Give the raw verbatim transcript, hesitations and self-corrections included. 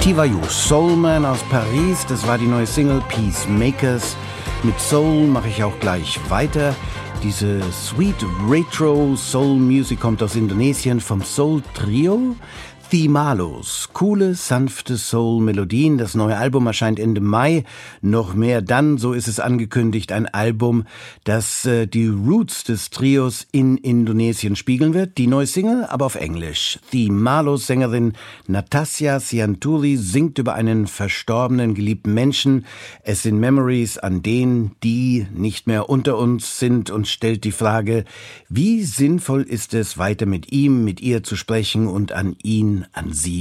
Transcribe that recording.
Tivayu, Soulman aus Paris, das war die neue Single Peacemakers. Mit Soul mache ich auch gleich weiter. Diese Sweet Retro Soul Music kommt aus Indonesien vom Soul Trio Thimalos. Coole, sanfte Soul-Melodien. Das neue Album erscheint Ende Mai. Noch mehr dann, so ist es angekündigt, ein Album, das äh, die Roots des Trios in Indonesien spiegeln wird. Die neue Single aber auf Englisch. Thimalos-Sängerin Natasja Sianturi singt über einen verstorbenen, geliebten Menschen. Es sind Memories an den, die nicht mehr unter uns sind, und stellt die Frage, wie sinnvoll ist es, weiter mit ihm, mit ihr zu sprechen und an ihn, an sie